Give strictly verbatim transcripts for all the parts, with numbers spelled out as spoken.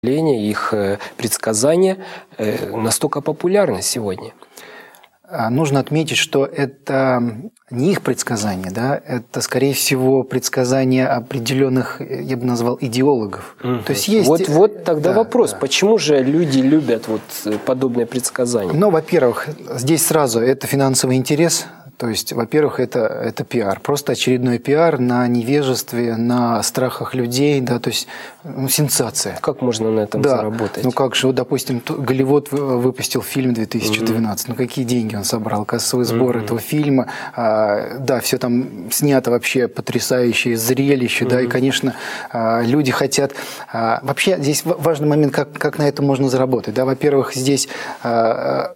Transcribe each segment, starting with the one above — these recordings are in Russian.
их предсказания настолько популярны сегодня? Нужно отметить, что это не их предсказания, да, это, скорее всего, предсказания определенных, я бы назвал, идеологов. Угу. То есть есть... Вот, вот тогда да, вопрос, да. Почему же люди любят вот подобные предсказания? Ну, во-первых, здесь сразу это финансовый интерес. То есть, во-первых, это, это пиар. Просто очередной пиар на невежестве, на страхах людей, да, то есть ну, сенсация. Как можно на этом да. заработать? Ну как же, вот, допустим, Голливуд выпустил фильм две тысячи двенадцать. Mm-hmm. Ну какие деньги он собрал? Кассовый сбор mm-hmm. этого фильма. А, да, все там снято вообще потрясающее зрелище, mm-hmm. да, и, конечно, люди хотят... Вообще здесь важный момент, как, как на этом можно заработать. Да? Во-первых, здесь на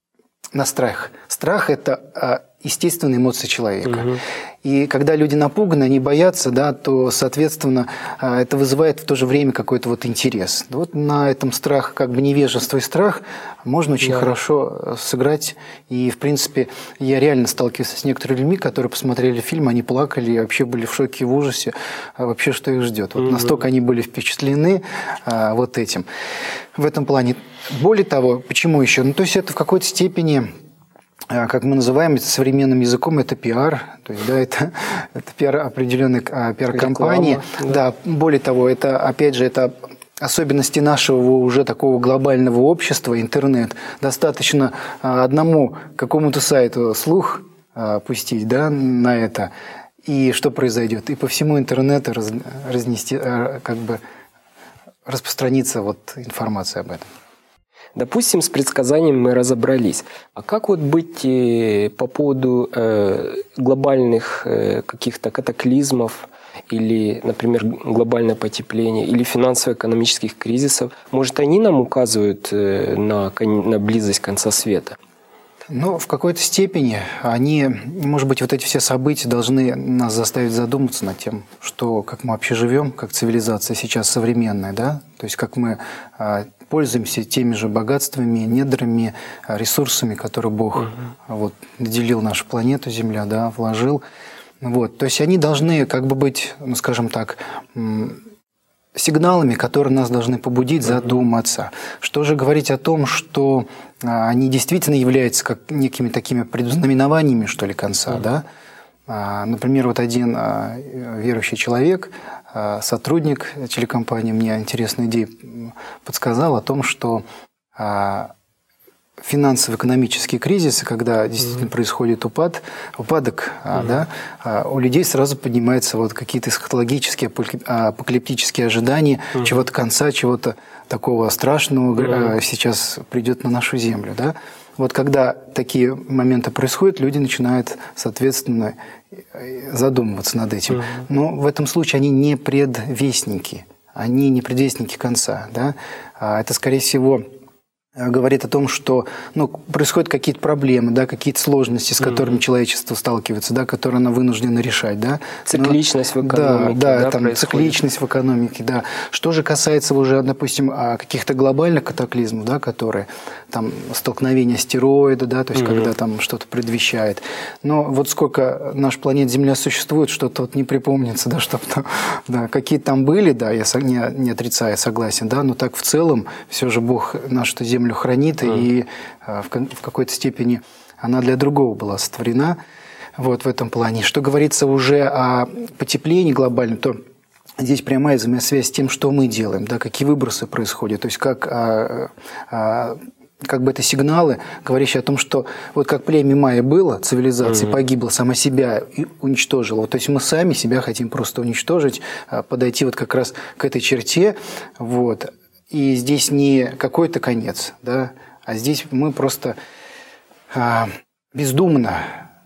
страх. Страх – это... естественные эмоции человека. Угу. И когда люди напуганы, они боятся, да, то, соответственно, это вызывает в то же время какой-то вот интерес. Вот на этом страх, как бы невежество и страх, можно очень да. хорошо сыграть. И, в принципе, я реально сталкивался с некоторыми людьми, которые посмотрели фильм, они плакали, и вообще были в шоке и в ужасе, вообще, что их ждет. Вот угу. настолько они были впечатлены а, вот этим. В этом плане. Более того, почему еще? Ну, то есть это в какой-то степени... как мы называем это современным языком, это пиар, то есть, да, это, это пиар определенной пиар-компании. Да. да, более того, это, опять же, это особенности нашего уже такого глобального общества, интернет. Достаточно одному какому-то сайту слух пустить, да, на это, и что произойдет? И по всему интернету раз, разнести, как бы распространится вот информация об этом. Допустим, с предсказанием мы разобрались. А как вот быть по поводу э, глобальных э, каких-то катаклизмов или, например, глобальное потепление или финансово-экономических кризисов? Может, они нам указывают э, на, на близость конца света? Ну, в какой-то степени они, может быть, вот эти все события должны нас заставить задуматься над тем, что, как мы вообще живем, как цивилизация сейчас современная, да, то есть как мы а, пользуемся теми же богатствами, недрами, ресурсами, которые Бог угу. вот, наделил нашу планету Земля, да, вложил. Вот, то есть они должны как бы быть, ну, скажем так, сигналами, которые нас должны побудить задуматься. Что же говорить о том, что они действительно являются как некими такими предзнаменованиями, что ли, конца, да? Например, вот один верующий человек, сотрудник телекомпании, мне интересную идею подсказал о том, что финансово-экономические кризисы, когда действительно mm-hmm. происходит упад, упадок, mm-hmm. да, у людей сразу поднимаются вот какие-то эсхатологические, апокалиптические ожидания mm-hmm. чего-то конца, чего-то такого страшного mm-hmm. сейчас придет на нашу землю. Да? Вот когда такие моменты происходят, люди начинают, соответственно, задумываться над этим. Mm-hmm. Но в этом случае они не предвестники, они не предвестники конца. Да? Это, скорее всего, говорит о том, что ну, происходят какие-то проблемы, да, какие-то сложности, с которыми mm-hmm. человечество сталкивается, да, которые оно вынуждено решать. Да. Цикличность Но, в экономике. Да, да, да там, цикличность в экономике. Да. Что же касается уже, допустим, каких-то глобальных катаклизмов, да, которые там столкновение астероида, да, то есть mm-hmm. когда там что-то предвещает. Но вот сколько наша планета Земля существует, что-то вот не припомнится, да, чтобы да, какие-то там были, да, я не, не отрицаю, согласен, да, но так в целом все же Бог нашу Землю хранит, mm. и в, в какой-то степени она для другого была сотворена. Вот в этом плане. Что говорится уже о потеплении глобальном, то здесь прямая взаимосвязь с тем, что мы делаем, да, какие выбросы происходят, то есть как, а, а, как бы это сигналы, говорящие о том, что вот как племя майя было, цивилизация mm-hmm. погибла, сама себя уничтожила. Вот, то есть мы сами себя хотим просто уничтожить, подойти вот как раз к этой черте, вот. И здесь не какой-то конец, да, а здесь мы просто а, бездумно,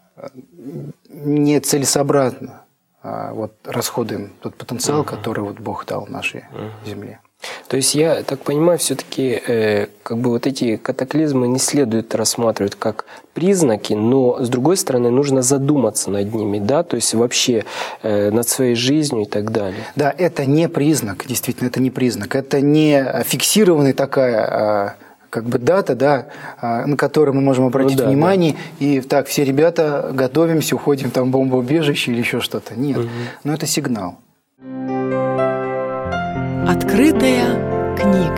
нецелесообразно а, вот, расходуем тот потенциал, uh-huh. который вот Бог дал нашей uh-huh. земле. То есть я так понимаю, все-таки э, как бы вот эти катаклизмы не следует рассматривать как признаки, но с другой стороны нужно задуматься над ними, да, то есть вообще э, над своей жизнью и так далее. Да, это не признак, действительно, это не признак, это не фиксированная такая как бы дата, да, на которую мы можем обратить ну, да, внимание, да. и так все ребята готовимся, уходим там в бомбоубежище или еще что-то. Нет, угу. но это сигнал. Открытая книг.